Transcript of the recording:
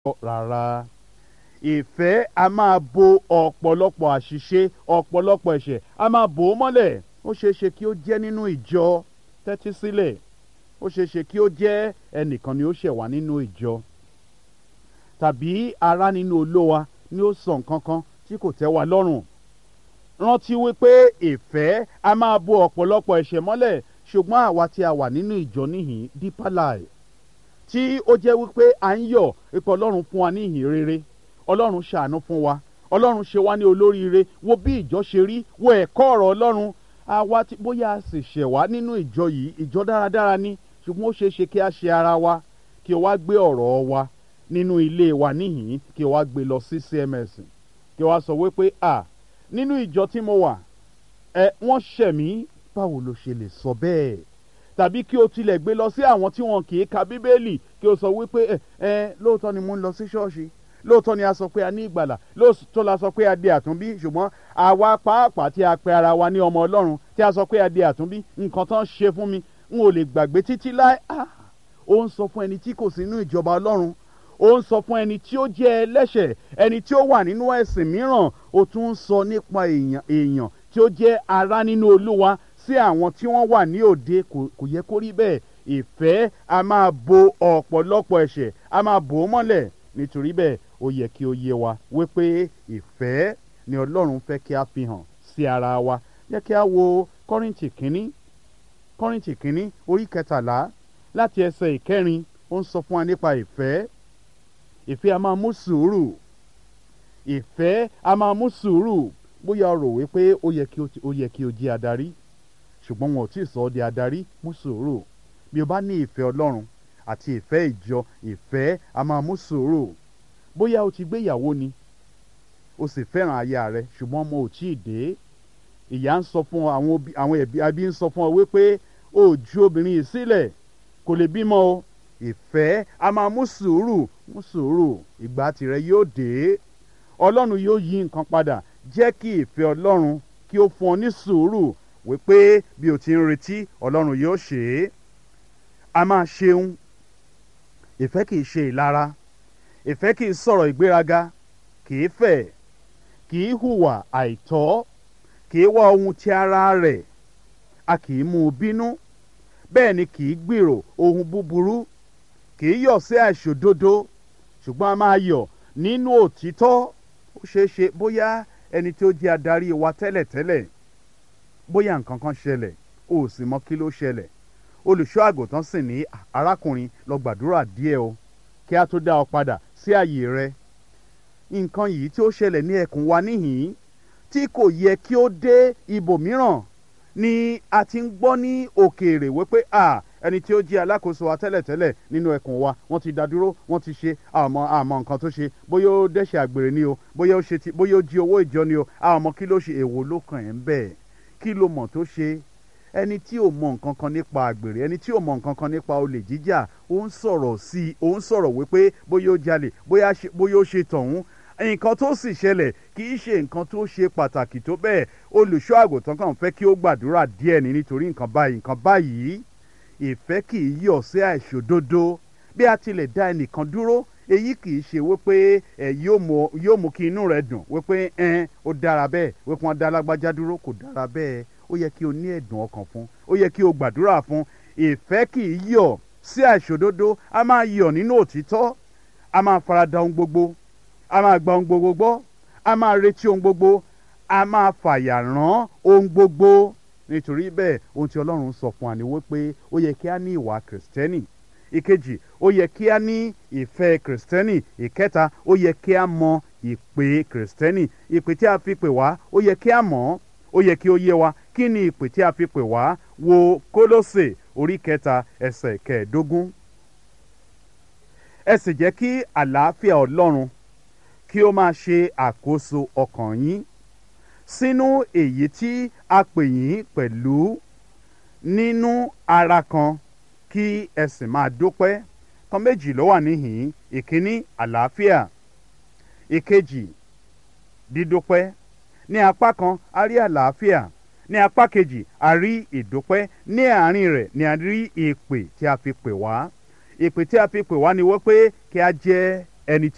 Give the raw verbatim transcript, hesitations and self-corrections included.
rárá. Ìfẹ́ a máa bo ọ̀pọ̀lọpọ̀ àṣìṣe, ọ̀pọ̀lọpọ̀ ẹ̀ṣẹ̀ a máa bò ó mọ́lẹ̀. Ó ṣeé ṣe kí ó jẹ́ nínú ìjọ, tẹ́tí sílẹ̀. Ó ṣeé ṣe kí ó jẹ́ ẹnìkan ni ó ṣẹ̀ wá nínú ìjọ, tàbí ará nínú Olúwa ni ó sọ nǹkan kan tí kò tẹ́ wa lọ́rùn. Rántí wípé ìfẹ́ a máa bo ọ̀pọ̀lọpọ̀ ẹ̀ṣẹ̀ mọ́lẹ̀. Ṣùgbọ́n àwa tí a wà nínú ìjọ níhìn Deeper Life, tí ó jẹ́ wípé à ń yọ̀ wípé Ọlọ́run fún wa ní ìhìn rere, Ọlọ́run ṣàánú fún wa, Ọlọ́run ṣe wá ní olóríire, wo bí ìjọ ṣe rí, wo ẹ̀kọ́ ọ̀rọ̀ Ọlọ́run. Àwa tí bóyá a sì ṣẹ̀ wá nínú ìjọ yìí, ìjọ dáradára ni, ṣùgbọ́n ó ṣeé ṣe kí a ṣe ara wa, kí o wá gbé ọ̀rọ̀ wa nínú ilé wa níhìn, kí o wá gbé lọ sí C M S, kí o wá sọ wípé à nínú ìjọ tí mo wà ẹ wọ́n ṣẹ̀ mí. Báwo lo ṣe lè sọ bẹ́ẹ̀? Tàbí kí o tilẹ̀ gbé lọ sí àwọn tí wọn kì í ka Bíbélì, kí o sọ wípé ẹ ẹ lóòótọ́ ni mo ń lọ sí ṣọ́ọ̀ṣì, lóòótọ́ ni a sọ pé a ní ìgbàlà, lóòótọ́ la sọ pé a di àtúnbí, ṣùgbọ́n àwa pàápàá tí a pe ara wa ní ọmọ Ọlọ́run, tí a sọ pé a di àtúnbí, nǹkan tán ṣe fún mi n ò lè gbàgbé títí láé. Ah, ó ń sọ fún ẹni tí kò sí nínú ìjọba Ọlọ́run, ó ń sọ fún ẹni tí ó jẹ́ ẹlẹ́ṣẹ̀, ẹni tí ó wà nínú ẹ̀sìn mìíràn. Ó tún ń sọ nípa èèyàn èèyàn tí ó jẹ́ ará nínú Olúwa sí àwọn tí wọ́n wà ní òde. Kò yẹ kó rí bẹ́ẹ̀. Ìfẹ́ a máa bo ọ̀pọ̀lọpọ̀ ẹ̀ṣẹ̀, a máa bò ó mọ́lẹ̀. Nítorí bẹ́ẹ̀ ó yẹ kí ó yé wa wípé ìfẹ́ ni Ọlọ́run fẹ́ kí a fi hàn sí ara wa. Jẹ́ kí a wo Kọ́ríńtì kínní Kọ́ríńtì kínní orí kẹtàlá láti ẹsẹ̀ ìkẹrin. Ó ń sọ fún wa nípa ìfẹ́. Ìfẹ́ a máa mú sùúrù. Ìfẹ́ a máa mú sùúrù. Bóyá o rò wípé ó yẹ kí ó yẹ kí o jẹ́ adarí, ṣùgbọ́n wọn ò tí ì sọ ọ́ di adarí. Mú sùúrù. Bí o bá ní ìfẹ́ Ọlọ́run àti ìfẹ́ ìjọ, ìfẹ́ a máa mú sùúrù. Bóyá o ti gbéyàwó ni, o sì fẹ́ràn aya rẹ, ṣùgbọ́n ọmọ ò tí ì dé. Ìyá ń sọ fún ọ, àwọn ẹbí ń sọ fún ọ wípé o ò ju obìnrin yìí sílẹ̀, kò lè bímọ o. Ìfẹ́ a máa mú sùúrù. Mú sùúrù. Ìgbà tirẹ̀ yóò dé. Ọlọ́run yóò yí nǹkan padà. Jẹ́ kí ìfẹ́ Ọlọ́run kí ó fún ọ ní sùúrù wípé bí o ti ń retí, Ọlọ́run yóò ṣe é. A máa ṣeun. Ìfẹ́ kìí ṣe ìlara. Ìfẹ́ kìí sọ̀rọ̀ ìgbéraga, kìí fẹ̀, kìí hùwà àìtọ́, kìí wá ohun ti ara rẹ̀, a kìí mú un bínú, bẹ́ẹ̀ ni kìí gbèrò ohun búburú, kìí yọ̀ sí àìṣòdodo, ṣùgbọ́n a máa yọ̀ nínú òtítọ́. Ó ṣeé ṣe bóyá ẹni tí ó jẹ́ adarí wa tẹ́lẹ̀tẹ́lẹ̀, bóyá nǹkan kan ṣẹlẹ̀, o ò sì mọ kí ló ṣẹlẹ̀. Olùṣọ́ àgùntàn sì ní arákùnrin lọ gbàdúrà díẹ̀ o kí a tó dá ọ padà sí àyè rẹ. Nǹkan yìí tí ó ṣẹlẹ̀ ní ẹkùn wa níhìn tí kò yẹ kí ó dé ibòmíràn ni a ti ń gbọ́ ní òkèèrè wípé à ẹni tí ó jẹ́ alákòóso wa tẹ́lẹ̀tẹ́lẹ̀ nínú ẹkùn wa wọ́n ti dá dúró, wọ́n ti ṣe àmọ́ àmọ́ nǹkan tó ṣe, bóyá ó dẹ́ṣẹ̀ àgbèrè ni o, bóyá ó ṣe ti bóyá ó jí owó ìjọ ni o, àmọ́ kí ló ṣe, èwo ló kàn ẹ́ ń bẹ̀, kí ló mọ̀ tó ṣe. Ẹni tí ò mọ nǹkan kan nípa àgbèrè, ẹni tí ò mọ nǹkan kan nípa olè jíjà, ó ń sọ̀rọ̀ sí i, ó ń sọ̀rọ̀ wípé bóyá ó jalè, bóyá ó ṣe tọ̀hún. Nǹkan tó sì ṣẹlẹ̀ kì í ṣe nǹkan tó ṣe pàtàkì tó bẹ́ẹ̀. Olùṣọ́ àgùntàn kàn fẹ́ kí ó gbàdúrà díẹ̀ ní nítorí nǹkan báyìí nǹkan báyìí. Ìfẹ́ kì í yọ̀ sí àìṣòdodo. Bí a tilẹ̀ dá ẹnìkan dúró, èyí kì í ṣe wípé ẹ yóò mú kí inú rẹ dùn wípé ẹn ó dára bẹ́ẹ̀, wípé wọ́n dá lágbájá dúró, kò dára bẹ́ẹ̀. Ó yẹ kí o ní ẹ̀dùn ọkàn fún, ó yẹ kí o gbàdúrà fún. Ìfẹ́ kì í yọ̀ sí àìṣòdodo. A máa yọ̀ nínú òtítọ́. A máa farada ohun gbogbo. A máa gba ohun gbogbo gbọ́. A máa retí ohun gbogbo. A máa fàyà rán ohun gbogbo. Nítorí bẹ́ẹ̀ ohun tí Ọlọ́run sọ fún wa ni wípé ó yẹ kí a ní ìwà Kìrìsìtẹ́nì. Ìkejì, ó yẹ kí a ní ìfẹ́ Kìrìsìtẹ́nì. Ìkẹta, ó yẹ kí a mọ ìpè Kìrìsìtẹ́nì. Ìpè tí a fi pè wá, ó yẹ kí a mọ̀. Ó yẹ kí ó yé wa kí ni ìpè tí a fi pè wá. Wo Kólósè orí kẹta ẹsẹ̀ kẹẹ̀ẹ́dógún. Ẹ sì jẹ́ kí àlàáfíà Ọlọ́run kí ó máa ṣe àkóso ọkàn yín sínú èyí tí a pè yín pẹ̀lú nínú ara kan, kí ẹ sì máa dúpẹ́. Kan méjì ló wà níhìn-ín. Ìkíní àlàáfíà, ìkejì dídúpẹ́. Ní apá kan a rí àlàáfíà, ní apá kejì a rí ìdúpẹ́. Ní àárín rẹ̀ ni a rí ìpè tí a fi pè wá. Ìpè tí a fi pè wá ni wípé kí a jẹ́ ẹni tí